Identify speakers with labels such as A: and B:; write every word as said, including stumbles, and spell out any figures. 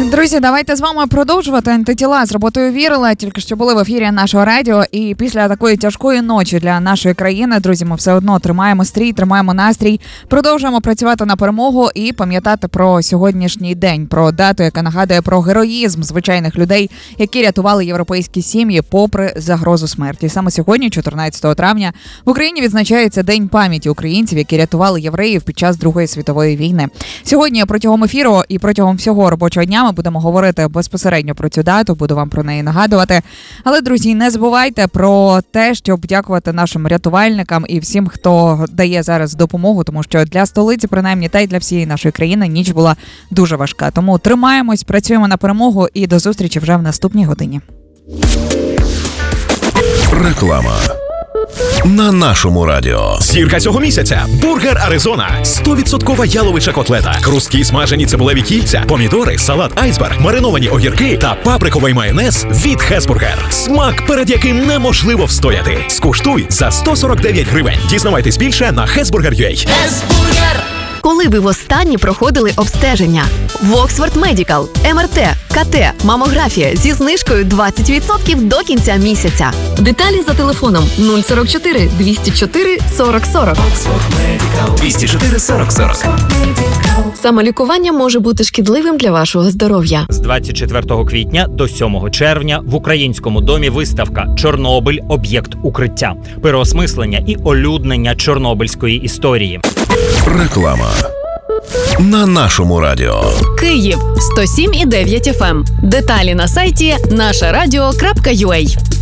A: Друзі, давайте з вами продовжувати. Антитіла з роботою вірила. Тільки що були в ефірі нашого радіо. І після такої тяжкої ночі для нашої країни, друзі, ми все одно тримаємо стрій, тримаємо настрій, продовжуємо працювати на перемогу і пам'ятати про сьогоднішній день, про дату, яка нагадує про героїзм звичайних людей, які рятували європейські сім'ї попри загрозу смерті. Саме сьогодні, чотирнадцятого травня, в Україні відзначається День пам'яті українців, які рятували євреїв під час Другої світової війни. Сьогодні протягом ефіру і протягом всього робочого дня ми будемо говорити безпосередньо про цю дату, буду вам про неї нагадувати. Але, друзі, не забувайте про те, щоб дякувати нашим рятувальникам і всім, хто дає зараз допомогу, тому що для столиці, принаймні, та й для всієї нашої країни ніч була дуже важка. Тому тримаємось, працюємо на перемогу і до зустрічі вже в наступній годині.
B: Реклама на нашому радіо.
C: Зірка цього місяця. Бургер Аризона. сто відсотків яловича котлета. Хрусткі смажені цибулеві кільця, помідори, салат айсберг, мариновані огірки та паприковий майонез від Хесбургер. Смак, перед яким неможливо встояти. Скуштуй за сто сорок дев'ять гривень. Дізнавайтесь більше на хесбургер крапка ю а.
D: Хесбургер! Коли ви востаннє проходили обстеження? В Оксфорд Медикал, ем ер те, ка те, мамографія зі знижкою двадцять відсотків до кінця місяця. Деталі за телефоном нуль сорок чотири двісті чотири сорок сорок.
C: двісті чотири сорок сорок.
D: Самолікування може бути шкідливим для вашого здоров'я.
E: З двадцять четвертого квітня до сьомого червня в Українському домі виставка «Чорнобиль. Об'єкт укриття», переосмислення і олюднення чорнобильської історії.
B: Реклама на нашому радіо.
D: Київ сто сім і дев'ять еф ем. Деталі на сайті наша радіо крапка ю а.